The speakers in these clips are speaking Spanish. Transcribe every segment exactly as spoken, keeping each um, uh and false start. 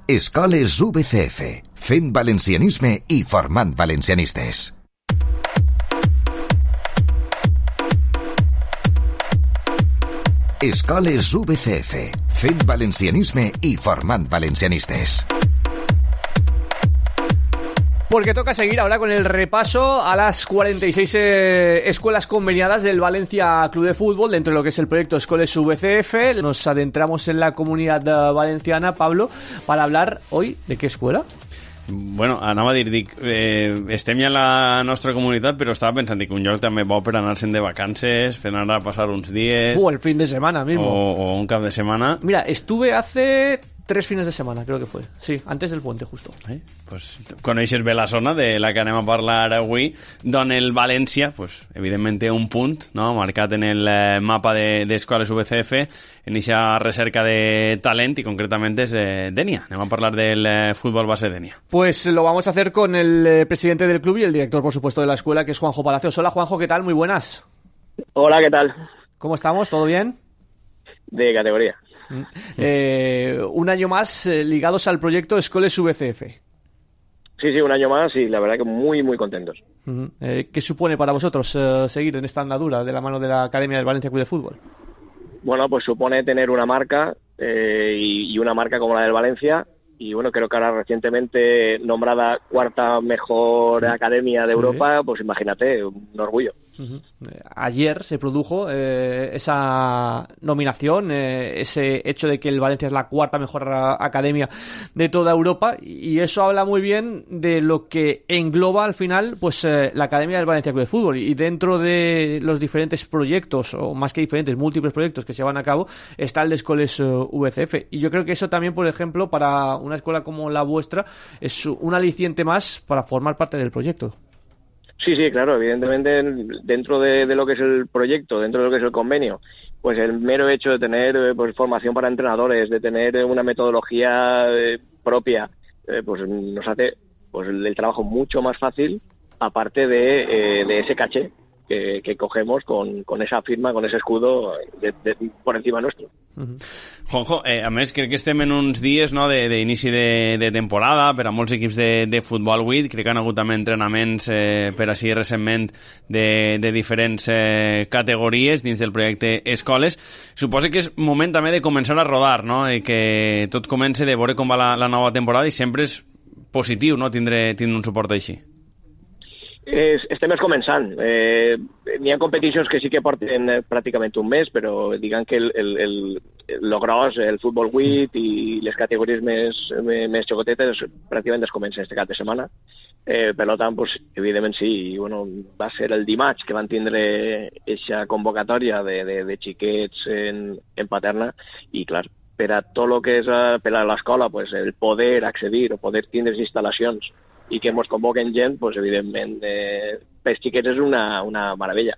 Escoles U B C F, fent valencianisme i formant valencianistes. Escoles U B C F, fent valencianisme i formant valencianistes. Porque toca seguir ahora con el repaso a las cuarenta y seis eh, escuelas conveniadas del Valencia Club de Fútbol dentro de lo que es el proyecto Escoles U B C F. Nos adentramos en la comunidad valenciana, Pablo, para hablar hoy de qué escuela. Bueno, anava a dir, dic, eh, estem ja a la nostra comunitat, però estava pensant, dic, un lloc també bo per anar-se'n de vacances, fer anar a passar uns dies... O el fin de semana mismo. O, o un cap de setmana. Mira, estuve hace... Tres fines de semana, creo que fue. Sí, antes del puente, justo. Eh? Pues, coneixes bé la zona de la que anem a parlar avui, d'on el València, pues, evidentment té un punt, no?, marcat en el eh, mapa d'escoles de, U B C F, en aquesta recerca de talent, i concretament és eh, Denia. Anem a parlar del eh, futbol base Denia. Pues lo vamos a hacer con el eh, presidente del club y el director, por supuesto, de la escuela, que es Juanjo Palacios. Hola, Juanjo, ¿qué tal? Muy buenas. Hola, ¿qué tal? ¿Cómo estamos? ¿Todo bien? De categoría. Eh, un año más eh, ligados al proyecto Escoles U B C F. Sí, sí, un año más y la verdad que muy, muy contentos. Uh-huh. Eh, ¿Qué supone para vosotros eh, seguir en esta andadura de la mano de la Academia del Valencia Club de Fútbol? Bueno, pues supone tener una marca eh, y, y una marca como la del Valencia. Y bueno, creo que ahora recientemente nombrada cuarta mejor sí. academia de sí. Europa, pues imagínate, un orgullo. Uh-huh. Ayer se produjo eh, esa nominación, eh, ese hecho de que el Valencia es la cuarta mejor academia de toda Europa, y eso habla muy bien de lo que engloba al final pues eh, la Academia del Valencia Club de Fútbol, y dentro de los diferentes proyectos, o más que diferentes, múltiples proyectos que se llevan a cabo, está el de Escoles uh, U B C F, y yo creo que eso también, por ejemplo, para una escuela como la vuestra es un aliciente más para formar parte del proyecto. Sí, sí, claro, evidentemente dentro de, de lo que es el proyecto, dentro de lo que es el convenio, pues el mero hecho de tener pues, formación para entrenadores, de tener una metodología eh, propia, eh, pues nos hace pues el, el trabajo mucho más fácil, aparte de, eh, de ese caché que, que cogemos con, con esa firma, con ese escudo de, de, por encima nuestro. Uh-huh. Juanjo, eh, a més crec que estem en uns dies, no, d'inici de, de, de temporada per a molts equips de, de futbol vuit. Crec que han hagut també entrenaments eh, per així recentment de, de diferents eh, categories dins del projecte Escoles. Suposo que és moment també de començar a rodar, no? I que tot comença de veure com va la, la nova temporada, i sempre és positiu, no?, tindre, tindre un suport així. Es, estem més començant. Eh, n'hi ha competicions que sí que porten eh, pràcticament un mes, però diguem que el, el, el, el gros, el futbol vuit i les categories més, més, més xocotetes pràcticament es comencen este cap de setmana. Eh, per tant, pues, evidentment sí, i, bueno, va ser el dimarts que van tindre aquesta convocatòria de, de, de xiquets en, en Paterna, i clar, per a tot el que és a, per a l'escola, pues, el poder accedir o poder tindre instal·lacions i que ens convoquen gent, pues, evidentment, eh, pels xiquets és una, una meravella.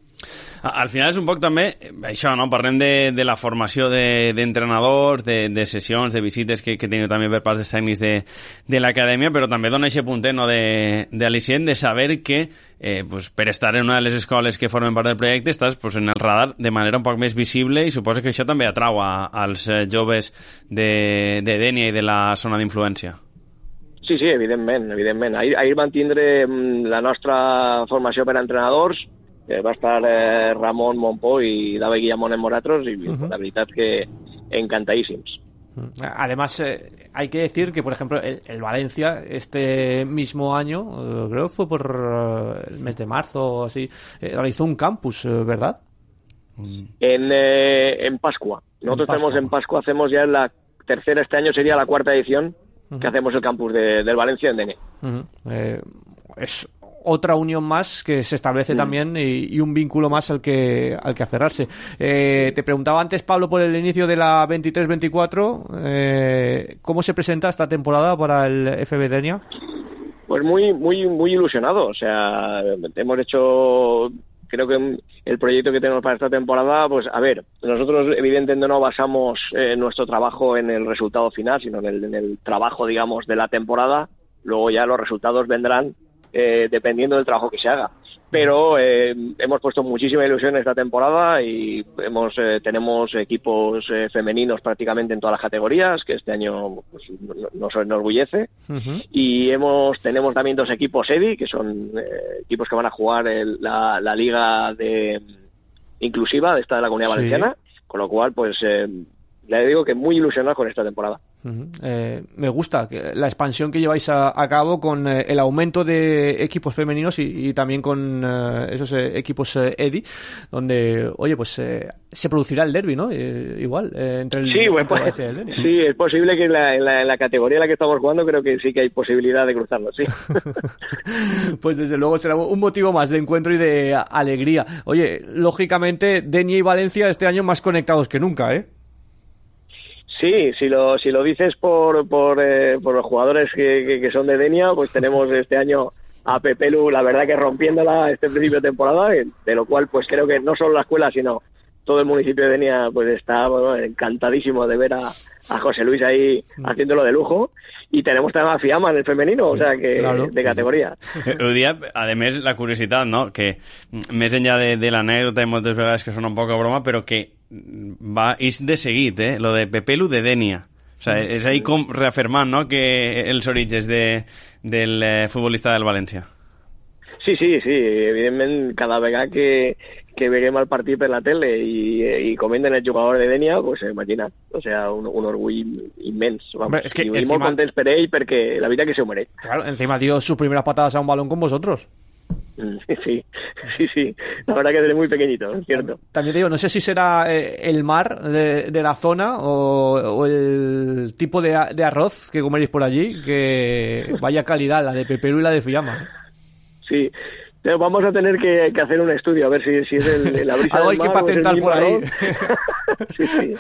Al final és un poc també això, no? Parlem de, de la formació d'entrenadors, de, de, de sessions, de visites que, que teniu també per part dels tècnics de, de l'acadèmia, però també dona aquest puntet, no, d'al·licient de saber que eh, pues, per estar en una de les escoles que formen part del projecte estàs pues, en el radar de manera un poc més visible, i suposo que això també atrau a, als joves de, de Denia i de la zona d'influència. Sí, sí, evidentment, evidentment. Ahir, ahir van tindre la nostra formació per a entrenadors, eh, va estar eh, Ramon Montpó i David Guillamón en Moratros, y uh-huh. la veritat que encantadísimos. Además, eh, hay que decir que, por ejemplo, el, el Valencia este mismo año, eh, creo que fue por eh, el mes de marzo o así, eh, realizó un campus, eh, ¿verdad? En, eh, en Pascua. Nosotros en Pascua. tenemos en Pascua, hacemos ya la tercera, este año sería la cuarta edición, que hacemos el campus de, del Valencia en Denia. Uh-huh. Eh, es otra unión más que se establece uh-huh. también, y, y un vínculo más al que al que aferrarse. Eh, te preguntaba antes, Pablo, por el inicio de la veintitrés veinticuatro, eh, ¿cómo se presenta esta temporada para el F B Denia? Pues muy muy muy ilusionado, o sea, hemos hecho... Creo que el proyecto que tenemos para esta temporada, pues a ver, nosotros evidentemente no basamos eh, nuestro trabajo en el resultado final, sino en el, en el trabajo, digamos, de la temporada. Luego ya los resultados vendrán eh, dependiendo del trabajo que se haga. pero eh, hemos puesto muchísima ilusión esta temporada y hemos eh, tenemos equipos eh, femeninos prácticamente en todas las categorías, que este año pues, nos enorgullece. Uh-huh. Y hemos tenemos también dos equipos E D I, que son eh, equipos que van a jugar el, la, la liga de inclusiva de esta de la Comunidad Valenciana, sí. Con lo cual, pues, eh, le digo que muy ilusionado con esta temporada. Uh-huh. Eh, me gusta que la expansión que lleváis a, a cabo con eh, el aumento de equipos femeninos y, y también con eh, esos eh, equipos eh, E D I, donde, oye, pues eh, se producirá el derbi, ¿no? Eh, igual, eh, entre el, sí, bueno, pues, el derbi. Sí, es posible que en la, en, la, en la categoría en la que estamos jugando creo que sí que hay posibilidad de cruzarlo, sí. Pues desde luego será un motivo más de encuentro y de alegría. Oye, lógicamente Denia y Valencia este año más conectados que nunca, ¿eh? Sí, si lo si lo dices por por, eh, por los jugadores que, que, que son de Denia, pues tenemos este año a Pepelu, la verdad que rompiéndola este principio de temporada, de lo cual pues creo que no solo la escuela, sino todo el municipio de Denia pues está bueno, encantadísimo de ver a, a José Luis ahí haciéndolo de lujo. I tenemos també a Fiamma en el femenino, o sea que claro, de categoria. Sí. Ho dia, a més, la curiositat, no? Que més enllà de, de l'anècdota i moltes vegades que sona un poc a broma, però que va és de seguit, eh? Lo de Pepelu de Denia. O sea, és ahí com reafirmant, no?, que els orígens de, del eh, futbolista del València. Sí, sí, sí, evidentment cada vegada que, que veiem el partit per la tele i, i comenten el jugador de Denia, pues imagina't, o sea, un, un orgull immens, vamos. Hombre, es que y encima... molt contents per ell perquè la veritat que se ho mereix. Claro, encima dio sus primeras patadas a un balón con vosotros. Sí, sí, sí, la verdad que es muy pequeñito, es cierto. También te digo, no sé si será eh, el mar de, de la zona o, o el tipo de, de arroz que comeréis por allí, que vaya calidad la de Pepelu y la de Fiamma. Sí, pero vamos a tener que, que hacer un estudio a ver si, si es el, la brisa algo del hay mar, que patentar por ahí. Sí, sí.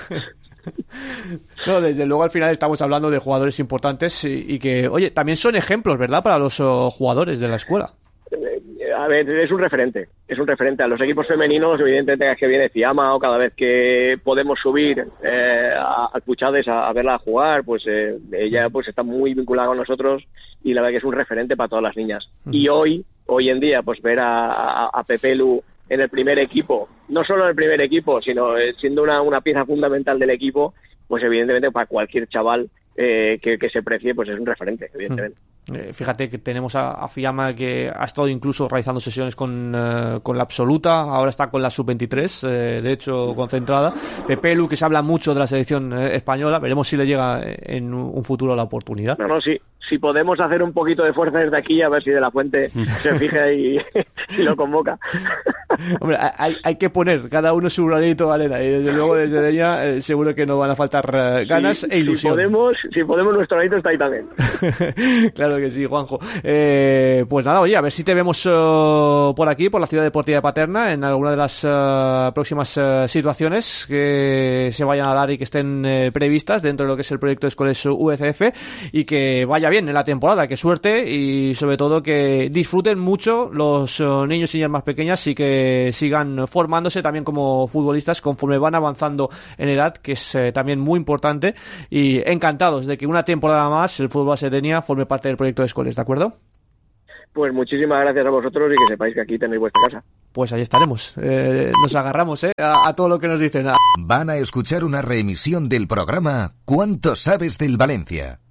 No, desde luego al final estamos hablando de jugadores importantes y, y que, oye, también son ejemplos, ¿verdad?, para los uh, jugadores de la escuela. A ver, es un referente, es un referente a los equipos femeninos, evidentemente cada vez que viene Fiamma o cada vez que podemos subir eh, al Puchades a, a verla jugar, pues eh, ella pues está muy vinculada con nosotros y la verdad que es un referente para todas las niñas. Uh-huh. Y hoy, hoy en día, pues ver a, a, a Pepelu en el primer equipo, no solo en el primer equipo, sino eh, siendo una, una pieza fundamental del equipo, pues evidentemente para cualquier chaval eh, que, que se precie, pues es un referente, evidentemente. Uh-huh. Eh, fíjate que tenemos a, a Fiamma que ha estado incluso realizando sesiones con, eh, con la absoluta, ahora está con la sub veintitrés, eh, de hecho concentrada. Pepelu, que se habla mucho de la selección eh, española, veremos si le llega en un futuro la oportunidad. No, no, sí, si podemos hacer un poquito de fuerza desde aquí, a ver si De la Fuente se fija y, y lo convoca. Hombre, hay, hay que poner cada uno su granito de arena y desde luego desde ella eh, seguro que no van a faltar eh, ganas sí, e ilusión. Si podemos, si podemos nuestro granito está ahí también. Claro que sí, Juanjo. Eh, pues nada, oye, a ver si te vemos uh, por aquí, por la Ciudad Deportiva de Paterna, en alguna de las uh, próximas uh, situaciones que se vayan a dar y que estén uh, previstas dentro de lo que es el proyecto de Escoles U C F, y que vaya bien en la temporada, que suerte y sobre todo que disfruten mucho los uh, niños y niñas más pequeñas y que sigan formándose también como futbolistas conforme van avanzando en edad, que es uh, también muy importante, y encantados de que una temporada más el fútbol base de Denia forme parte del proyecto de Escoles, ¿de acuerdo? Pues muchísimas gracias a vosotros y que sepáis que aquí tenéis vuestra casa. Pues ahí estaremos. Eh, nos agarramos eh, a, a todo lo que nos dicen. Van a escuchar una reemisión del programa ¿Cuánto sabes del Valencia?